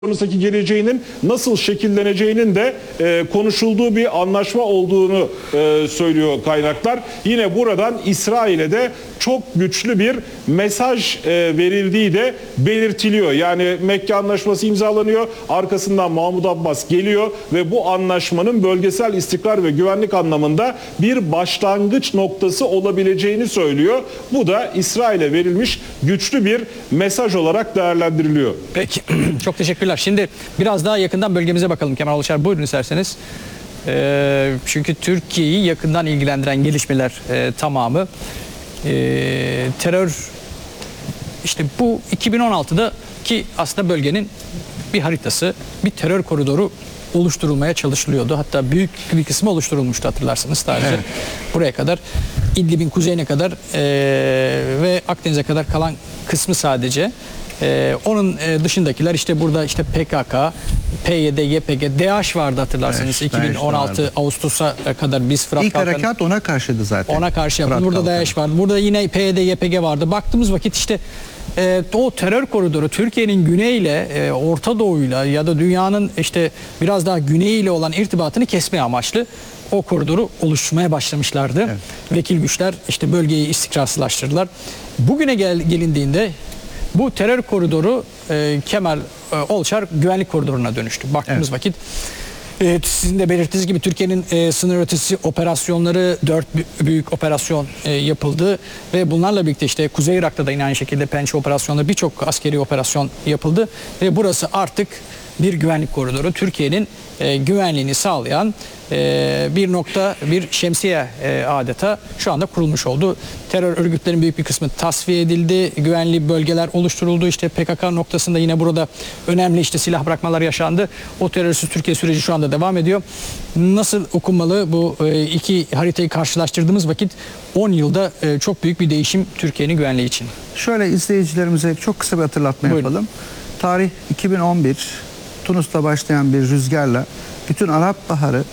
sonraki geleceğinin nasıl şekilleneceğinin de konuşulduğu bir anlaşma olduğunu söylüyor kaynaklar. Yine buradan İsrail'e de çok güçlü bir mesaj verildiği de belirtiliyor. Yani Mekke Anlaşması imzalanıyor, arkasından Mahmud Abbas geliyor ve bu anlaşmanın bölgesel istikrar ve güvenlik anlamında bir başlangıç noktası olabileceğini söylüyor. Bu da İsrail'e verilmiş güçlü bir mesaj olarak değerlendiriliyor. Peki, çok teşekkürler. Şimdi biraz daha yakından bölgemize bakalım Kemal Alışar. Buyurun isterseniz. Çünkü Türkiye'yi yakından ilgilendiren gelişmeler tamamı. Terör, işte bu 2016'daki aslında bölgenin bir haritası, bir terör koridoru oluşturulmaya çalışılıyordu. Hatta büyük bir kısmı oluşturulmuştu, hatırlarsınız sadece. Evet. Buraya kadar, İdlib'in kuzeyine kadar ve Akdeniz'e kadar kalan kısmı sadece. Onun dışındakiler işte burada işte PKK, PYD, YPG, DAEŞ vardı hatırlarsanız. Evet, 2016 Ağustos'a kadar biz Fırat İlk harekat ona karşıydı zaten. Ona karşı yapıldı. Burada DAEŞ vardı. Burada yine PYD, YPG vardı. Baktığımız vakit işte o terör koridoru Türkiye'nin güneyle, Orta Doğu'yla ya da dünyanın işte biraz daha güneyiyle olan irtibatını kesmeye amaçlı o koridoru oluşturmaya başlamışlardı. Evet. Vekil güçler işte bölgeyi istikrarsızlaştırdılar. Bugüne gelindiğinde bu terör koridoru Kemal Alışar güvenlik koridoruna dönüştü. Baktığımız evet. vakit sizin de belirttiğiniz gibi Türkiye'nin sınır ötesi operasyonları 4 büyük operasyon yapıldı ve bunlarla birlikte işte Kuzey Irak'ta da yine aynı şekilde Pençe operasyonları, birçok askeri operasyon yapıldı ve burası artık bir güvenlik koridoru. Türkiye'nin güvenliğini sağlayan bir nokta, bir şemsiye adeta şu anda kurulmuş oldu. Terör örgütlerinin büyük bir kısmı tasfiye edildi. Güvenli bölgeler oluşturuldu. İşte PKK noktasında yine burada önemli işte silah bırakmalar yaşandı. O terörsüz Türkiye süreci şu anda devam ediyor. Nasıl okunmalı bu iki haritayı karşılaştırdığımız vakit 10 yılda çok büyük bir değişim Türkiye'nin güvenliği için. Şöyle izleyicilerimize çok kısa bir hatırlatma Buyurun. Yapalım. Tarih 2011, Tunus'ta başlayan bir rüzgarla bütün Arap Baharı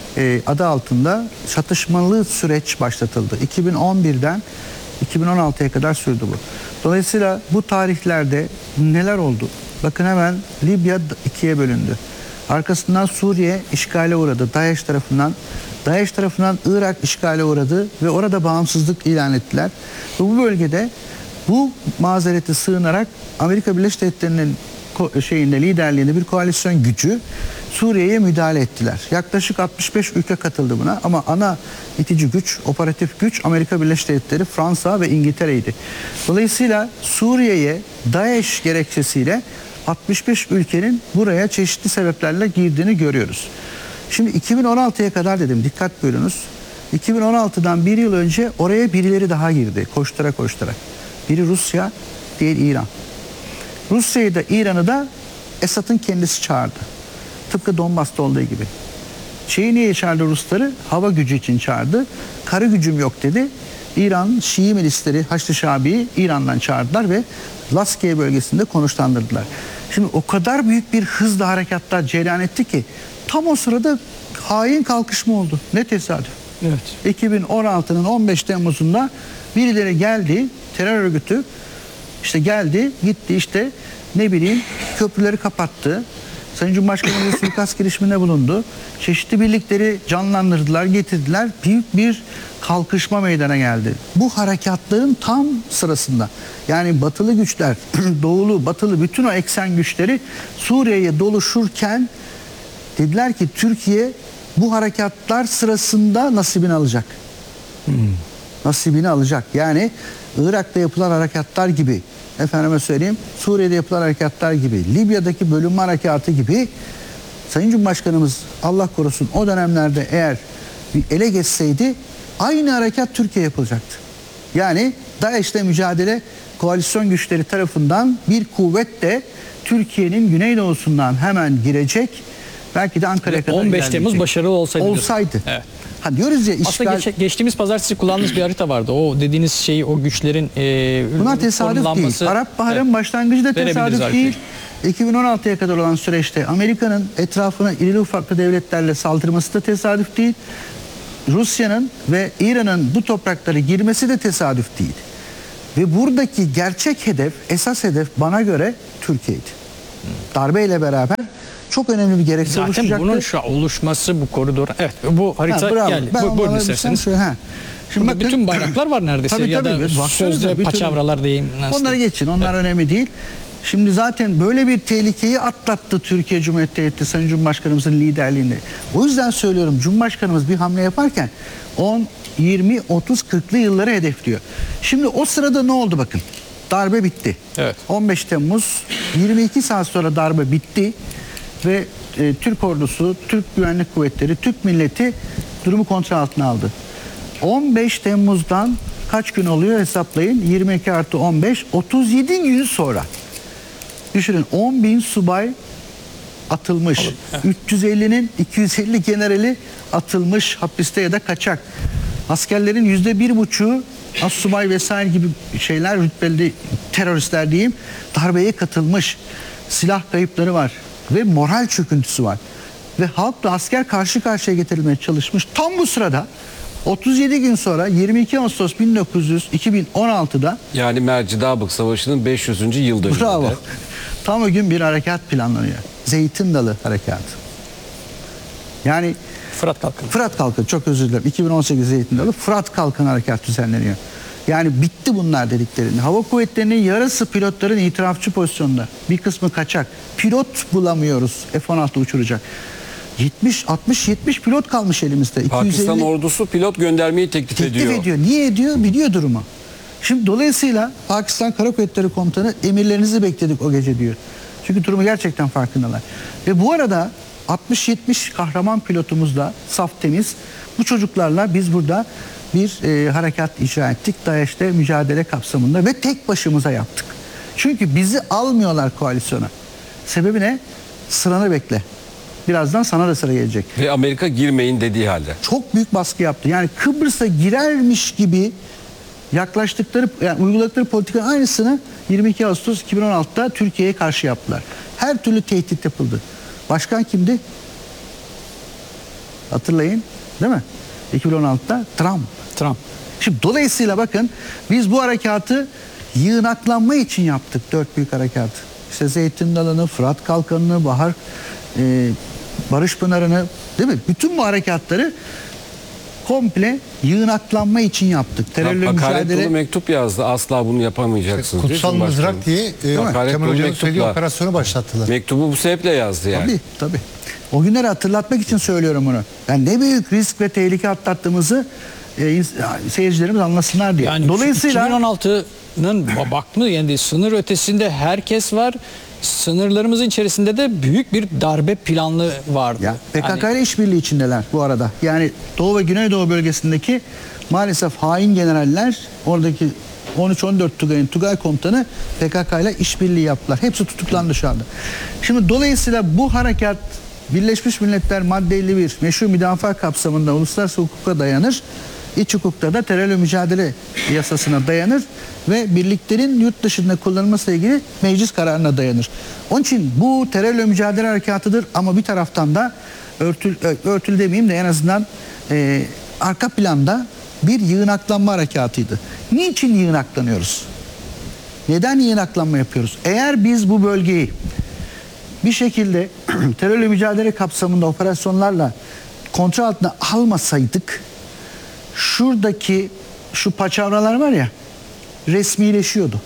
adı altında çatışmalı süreç başlatıldı. 2011'den 2016'ya kadar sürdü bu. Dolayısıyla bu tarihlerde neler oldu? Bakın hemen Libya ikiye bölündü. Arkasından Suriye işgale uğradı DAEŞ tarafından. DAEŞ tarafından Irak işgale uğradı ve orada bağımsızlık ilan ettiler. Ve bu bölgede bu mazereti sığınarak Amerika Birleşik Devletleri'nin liderliğinde bir koalisyon gücü Suriye'ye müdahale ettiler. Yaklaşık 65 ülke katıldı buna ama ana itici güç, operatif güç Amerika Birleşik Devletleri, Fransa ve İngiltere'ydi. Dolayısıyla Suriye'ye DAEŞ gerekçesiyle 65 ülkenin buraya çeşitli sebeplerle girdiğini görüyoruz. Şimdi 2016'ya kadar dedim, dikkat buyurunuz. 2016'dan bir yıl önce oraya birileri daha girdi koştura koştura. Biri Rusya, diğeri İran. Rusya'yı da İran'ı da Esad'ın kendisi çağırdı. Tıpkı Donbas'ta olduğu gibi. Niye çağırdı Rusları? Hava gücü için çağırdı. Kara gücüm yok dedi. İran Şii milisleri Haçlı Şabi'yi İran'dan çağırdılar ve Laskiye bölgesinde konuşlandırdılar. Şimdi o kadar büyük bir hızla harekatlar cereyan etti ki tam o sırada hain kalkışma oldu. Ne tesadüf. Evet. 2016'nın 15 Temmuz'unda birileri geldi, terör örgütü işte geldi, gitti işte ne bileyim köprüleri kapattı. Sayın Cumhurbaşkanımız suikast girişiminde bulundu. Çeşitli birlikleri canlandırdılar, getirdiler. Büyük bir kalkışma meydana geldi. Bu harekatların tam sırasında yani batılı güçler, doğulu, batılı bütün o eksen güçleri Suriye'ye doluşurken dediler ki Türkiye bu harekatlar sırasında nasibini alacak. Nasibini alacak. Yani Irak'ta yapılan harekatlar gibi, efendime söyleyeyim, Suriye'de yapılan harekatlar gibi, Libya'daki bölünme harekatı gibi Sayın Cumhurbaşkanımız Allah korusun o dönemlerde eğer bir ele geçseydi aynı harekat Türkiye yapılacaktı. Yani DAEŞ'le mücadele koalisyon güçleri tarafından bir kuvvet de Türkiye'nin güneydoğusundan hemen girecek. Belki de Ankara'ya kadar 15 Temmuz başarılı olsaydı. Evet. Ha diyoruz ya işgal... Aslında geçtiğimiz pazartesi kullandığınız bir harita vardı. O dediğiniz şeyi, o güçlerin bunlar tesadüf değil. Arap Baharı'nın başlangıcı da tesadüf değil. 2016'ya kadar olan süreçte Amerika'nın etrafına irili ufaklı devletlerle saldırması da tesadüf değil. Rusya'nın ve İran'ın bu topraklara girmesi de tesadüf değil. Ve buradaki gerçek hedef, esas hedef bana göre Türkiye'ydi. darbeyle beraber çok önemli bir gerekçe Zaten oluşacaktır. bunun şu oluşması bu koridor. Evet, bu harita bravo. geldi. Ben Buyurun onlara isterseniz. Şimdi Burada bakın, bütün bayraklar var neredeyse Tabii, ya tabii. da Baksanıza, sözde bütün- paçavralar diyeyim. nasıl onları diyeyim. geçin. Onlar önemli değil. Şimdi zaten böyle bir tehlikeyi atlattı Türkiye Cumhuriyeti Devleti Sayın Cumhurbaşkanımızın liderliğinde. O yüzden söylüyorum, Cumhurbaşkanımız bir hamle yaparken 10, 20, 30, 40'lı yılları hedefliyor. Şimdi o sırada ne oldu bakın? Darbe bitti. Evet. 15 Temmuz 22 saat sonra darbe bitti ve Türk ordusu, Türk Güvenlik Kuvvetleri, Türk milleti durumu kontrol altına aldı. 15 Temmuz'dan kaç gün oluyor hesaplayın. 22 artı 15, 37 gün sonra. Düşünün 10 bin subay atılmış. 350'nin 250 generali atılmış hapiste ya da kaçak. Askerlerin %1,5'u assubay vesaire gibi şeyler, rütbeli teröristler diyeyim, darbeye katılmış. Silah kayıpları var ve moral çöküntüsü var. Ve halkla asker karşı karşıya getirilmeye çalışmış. Tam bu sırada 37 gün sonra 22 Ağustos 2016'da Yani Mercidabık Savaşı'nın 500. yıl dönümünde. bravo. Tam o gün bir harekat planlanıyor. Zeytin Dalı Harekatı. Yani Fırat Kalkanı. Fırat Kalkanı, çok özür dilerim. 2018 Zeytin Dalı Fırat Kalkanı Harekat düzenleniyor. Yani bitti bunlar dediklerinde. Hava kuvvetlerinin yarısı pilotların itirafçı pozisyonda. Bir kısmı kaçak. Pilot bulamıyoruz F-16 uçuracak. 70 pilot kalmış elimizde. Pakistan ordusu pilot göndermeyi teklif ediyor. Niye ediyor? Biliyor durumu. Şimdi dolayısıyla Pakistan Kara Kuvvetleri Komutanı emirlerinizi bekledik o gece diyor. Çünkü durumu gerçekten farkındalar. Ve bu arada 60-70 kahraman pilotumuz da saf temiz. Bu çocuklarla biz burada bir harekat icra ettik. DAEŞ'te mücadele kapsamında ve tek başımıza yaptık. Çünkü bizi almıyorlar koalisyona. Sebebi ne? Sıranı bekle. Birazdan sana da sıra gelecek. Ve Amerika girmeyin dediği halde. Çok büyük baskı yaptı. Yani Kıbrıs'a girermiş gibi yaklaştıkları, yani uyguladıkları politikanın aynısını 22 Ağustos 2016'da Türkiye'ye karşı yaptılar. Her türlü tehdit yapıldı. Başkan kimdi? Hatırlayın, değil mi? 2016'da Trump. Şimdi dolayısıyla bakın, biz bu harekatı yığınaklanma için yaptık. 4 büyük harekat. İşte Zeytin Dalı'nı, Fırat Kalkanı'nı, Barış Pınarı'nı, değil mi? Bütün bu harekatları komple yığınaklanma için yaptık. Terörle Hakaret mücadele. dolu mektup yazdı. Asla bunu yapamayacaksınız. diyor Kutsal Cumhurbaşkanı. Mızrak diye Hakaret Kemal dolu Hoca'nın mektupla. söylediği operasyonu başlattılar. Mektubu bu sebeple yazdı yani. Tabii. O günleri hatırlatmak için söylüyorum bunu. Yani ne büyük risk ve tehlike atlattığımızı seyircilerimiz anlasınlar diye. Yani Dolayısıyla 2016'nın baktığımız yani sınır ötesinde herkes var. Sınırlarımızın içerisinde de büyük bir darbe planlı vardı. ya PKK Yani ile işbirliği içindeler bu arada. Yani Doğu ve Güneydoğu bölgesindeki maalesef hain generaller, oradaki 13-14 Tugay komutanı PKK ile işbirliği yaptılar. Hepsi tutuklandı şu anda. Şimdi dolayısıyla bu harekat Birleşmiş Milletler madde 51 meşru müdafaa kapsamında uluslararası hukuka dayanır. İç hukukta da terörle mücadele yasasına dayanır ve birliklerin yurt dışında kullanılmasıyla ilgili meclis kararına dayanır. Onun için bu terörle mücadele harekatıdır ama bir taraftan da örtülü demeyeyim de en azından arka planda bir yığınaklanma harekatıydı. Niçin yığınaklanıyoruz? Neden yığınaklanma yapıyoruz? Eğer biz bu bölgeyi bir şekilde terörle mücadele kapsamında operasyonlarla kontrol altına almasaydık, şuradaki şu paçavralar var ya, resmileşiyordu.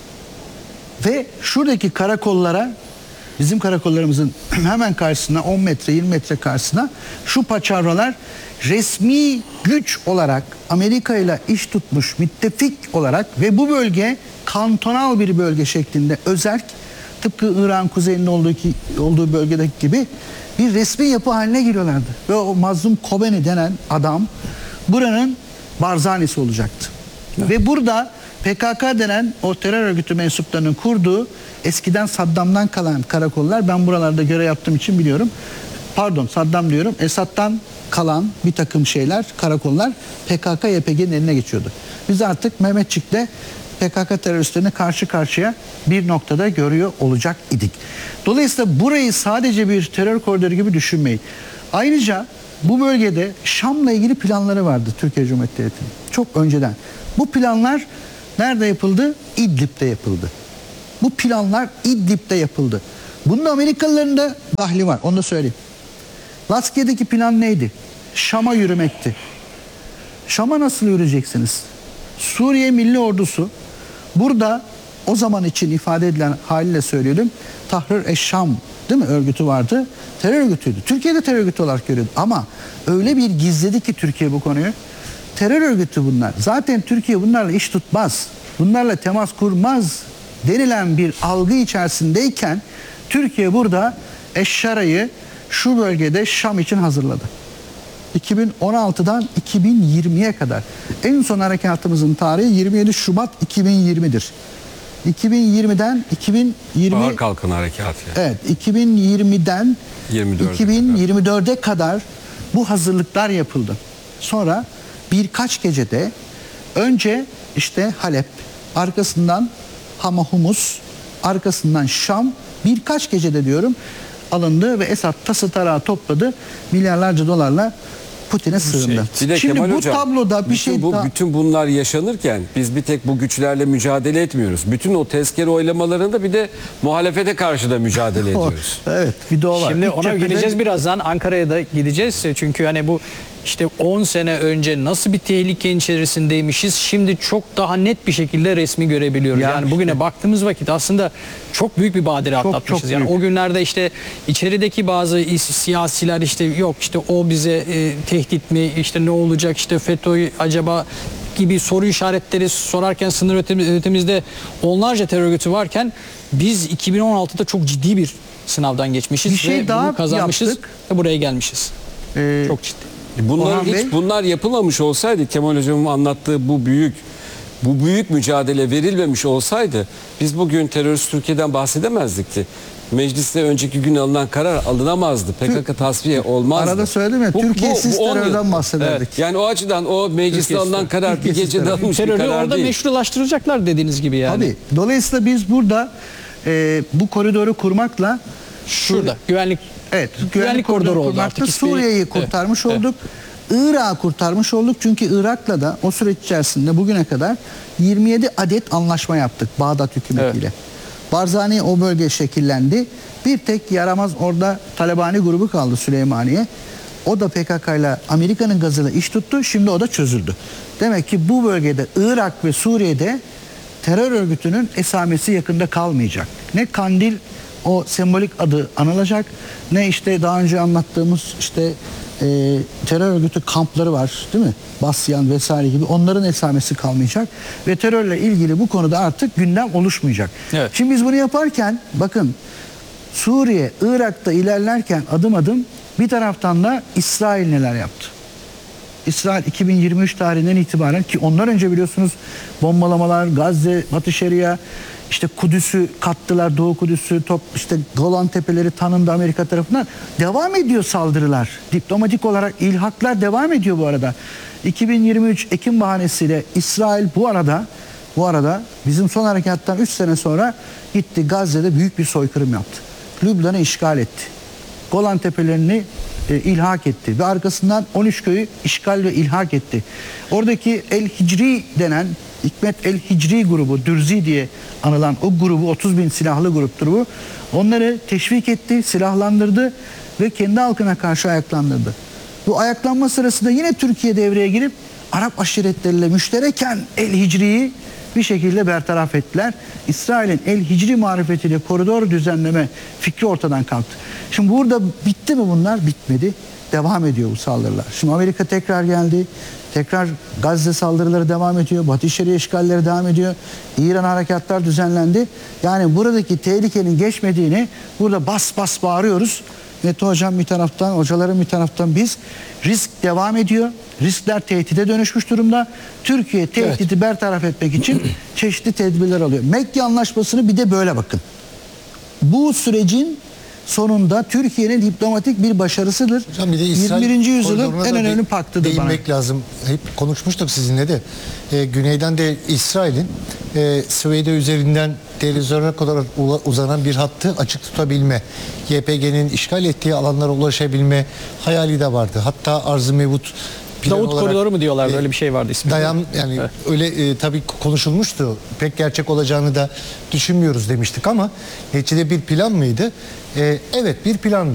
Ve şuradaki karakollara, bizim karakollarımızın hemen karşısına 10 metre 20 metre karşısına şu paçavralar resmi güç olarak Amerika ile iş tutmuş müttefik olarak ve bu bölge kantonal bir bölge şeklinde özerk, tıpkı İran kuzeyinde olduğu bölgedeki gibi bir resmi yapı haline giriyorlardı. Ve o Mazlum Kobani denen adam buranın barzanisi olacaktı. Evet. Ve burada PKK denen o terör örgütü mensuplarının kurduğu eskiden Saddam'dan kalan karakollar, ben buralarda görev yaptığım için biliyorum. Pardon, Saddam diyorum. Esad'dan kalan bir takım şeyler, karakollar PKK-YPG'nin eline geçiyordu. Biz artık Mehmetçik'te PKK teröristlerini karşı karşıya bir noktada görüyor olacak idik. Dolayısıyla burayı sadece bir terör koridoru gibi düşünmeyin. Ayrıca bu bölgede Şam'la ilgili planları vardı Türkiye Cumhuriyeti Devleti'nin. Çok önceden. Bu planlar nerede yapıldı? İdlib'de yapıldı. Bu planlar İdlib'de yapıldı. Bunun Amerikalıların da dahli var. Onu da söyleyeyim. Laskiye'deki plan neydi? Şam'a yürümekti. Şam'a nasıl yürüyeceksiniz? Suriye Milli Ordusu burada o zaman için ifade edilen haliyle söyleyelim. Tahrir Eşşam değil mi örgütü vardı. Terör örgütüydü. Türkiye'de terör örgütü olarak görüyordu. Ama öyle bir gizledi ki Türkiye bu konuyu. Terör örgütü bunlar. Zaten Türkiye bunlarla iş tutmaz. Bunlarla temas kurmaz denilen bir algı içerisindeyken Türkiye burada Eşşara'yı şu bölgede Şam için hazırladı. 2016'dan 2020'ye kadar. En son harekatımızın tarihi 27 Şubat 2020'dir. 2020'den 2020 Bahar Kalkın Harekatı. Evet, 2020'den 24'e 2024'e kadar bu hazırlıklar yapıldı. Sonra birkaç gecede önce işte Halep, arkasından Hama Humus, arkasından Şam, birkaç gecede diyorum alındı ve Esad tası tarağı topladı. Milyarlarca dolarla Putin'e sığındı. Bir de Şimdi Kemal bu Hocam, tabloda bir şey daha... bütün bunlar yaşanırken biz bir tek bu güçlerle mücadele etmiyoruz. Bütün o tezkere oylamalarında bir de muhalefete karşı da mücadele ediyoruz. Evet, bir de o var. Şimdi İlk ona cephede- geleceğiz birazdan. Ankara'ya da gideceğiz. Çünkü hani bu işte 10 sene önce nasıl bir tehlike içerisindeymişiz. Şimdi çok daha net bir şekilde resmi görebiliyoruz. Ya Yani bugüne baktığımız vakit aslında çok büyük bir badire atlatmışız. çok Yani büyük. o günlerde işte içerideki bazı siyasiler işte yok işte o bize tehdit mi, işte ne olacak, işte FETÖ'yü acaba gibi soru işaretleri sorarken sınır ötemizde onlarca terör örgütü varken biz 2016'da çok ciddi bir sınavdan geçmişiz Bir şey ve daha bunu kazanmışız yaptık. ve buraya gelmişiz. Ee, Çok ciddi. Orhan Bey- Bunlar yapılmamış olsaydı, Kemal Hocam'ın anlattığı bu büyük mücadele verilmemiş olsaydı biz bugün terörist Türkiye'den bahsedemezdik. Mecliste önceki gün alınan karar alınamazdı. PKK tasfiye olmazdı. Arada söyledim ya, Türkiye'siz 10 yıl. terörden bahsederdik. Evet, yani o açıdan o mecliste Türkiye'siz alınan karar bir Türkiye'siz gecede terör. alınmış bir Terörü karar orada değil. meşrulaştıracaklar dediğiniz gibi yani. Tabii. Dolayısıyla biz burada bu koridoru kurmakla Şurada güvenlik güvenlik koridoru oldu kurmakla artık. Suriye'yi kurtarmış olduk. Irak'ı kurtarmış olduk. Çünkü Irak'la da o süreç içerisinde bugüne kadar 27 adet anlaşma yaptık Bağdat hükümetiyle. Barzani o bölge şekillendi. Bir tek yaramaz orada Talabani grubu kaldı Süleymaniye. O da PKK ile Amerika'nın gazıyla iş tuttu. Şimdi o da çözüldü. Demek ki bu bölgede Irak ve Suriye'de terör örgütünün esamesi yakında kalmayacak. Ne Kandil o sembolik adı anılacak, ne işte daha önce anlattığımız işte terör örgütü kampları var değil mi? Basyan vesaire gibi, onların esamesi kalmayacak ve terörle ilgili bu konuda artık gündem oluşmayacak. Evet. Şimdi biz bunu yaparken bakın Suriye, Irak'ta ilerlerken adım adım bir taraftan da İsrail neler yaptı? İsrail 2023 tarihinden itibaren, ki ondan önce biliyorsunuz bombalamalar, Gazze, Batı Şeria, işte Kudüs'ü kattılar, Doğu Kudüs'ü, işte Golan Tepeleri tanındı Amerika tarafından. Devam ediyor saldırılar. Diplomatik olarak ilhaklar devam ediyor bu arada. 2023 Ekim bahanesiyle İsrail bu arada bizim son harekattan 3 sene sonra gitti Gazze'de büyük bir soykırım yaptı. Lübnan'ı işgal etti. Golan Tepelerini ilhak etti ve arkasından 13 köyü işgal ve ilhak etti. Oradaki El Hicri denen Hikmet El Hicri grubu, Dürzi diye anılan o grubu, 30 bin silahlı gruptur bu. Onları teşvik etti, silahlandırdı ve kendi halkına karşı ayaklandırdı. Bu ayaklanma sırasında yine Türkiye devreye girip Arap aşiretleriyle müştereken El Hicri'yi bir şekilde bertaraf ettiler. İsrail'in El Hicri marifetiyle koridor düzenleme fikri ortadan kalktı. Şimdi burada bitti mi bunlar? Bitmedi. Devam ediyor bu saldırılar. Şimdi Amerika tekrar geldi. Tekrar Gazze saldırıları devam ediyor. Batı Şeria işgalleri devam ediyor. İran harekatlar düzenlendi. Yani buradaki tehlikenin geçmediğini burada bas bas bağırıyoruz. Mete Hocam bir taraftan, hocaların bir taraftan biz. Risk devam ediyor. Riskler tehdide dönüşmüş durumda. Türkiye tehdidi bertaraf etmek için çeşitli tedbirler alıyor. Mekke Anlaşması'nı bir de böyle bakın. Bu sürecin sonunda Türkiye'nin diplomatik bir başarısıdır. Hocam bir de İsrail 21. yüzyılın koridoruna en da önemli paktıdır bana. değinmek lazım. Hep konuşmuştuk sizinle de. Güneyden de İsrail'in Süveyde üzerinden Deir kadar uzanan bir hattı açık tutabilme, YPG'nin işgal ettiği alanlara ulaşabilme hayali de vardı. Hatta Arz-ı Mevut plan Davut olarak, Koridoru mu diyorlardı, öyle bir şey vardı ismi. yani Evet. öyle tabii konuşulmuştu. Pek gerçek olacağını da düşünmüyoruz demiştik ama neticede bir plan mıydı? Evet, bir plandı.